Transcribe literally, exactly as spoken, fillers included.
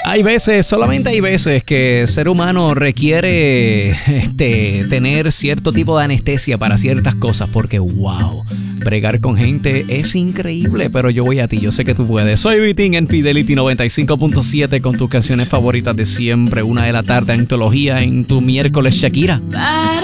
Hay veces, solamente hay veces que el ser humano requiere este, tener cierto tipo de anestesia para ciertas cosas porque, wow, bregar con gente es increíble, pero yo voy a ti, yo sé que tú puedes. Soy Vitín en Fidelity noventa y cinco punto siete con tus canciones favoritas de siempre, una de la tarde, antología en tu miércoles Shakira. Bye.